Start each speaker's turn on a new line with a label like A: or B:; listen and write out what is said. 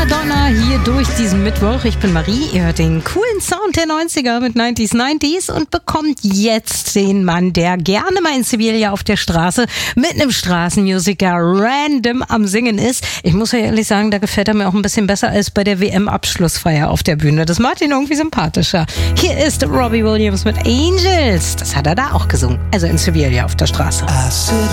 A: Madonna hier durch diesen Mittwoch. Ich bin Marie, ihr hört den coolen Sound der 90er mit 90s und bekommt jetzt den Mann, der gerne mal in Sevilla auf der Straße mit einem Straßenmusiker random am Singen ist. Ich muss ja ehrlich sagen, da gefällt er mir auch ein bisschen besser als bei der WM-Abschlussfeier auf der Bühne. Das macht ihn irgendwie sympathischer. Hier ist Robbie Williams mit Angels. Das hat er da auch gesungen, also in Sevilla auf der Straße.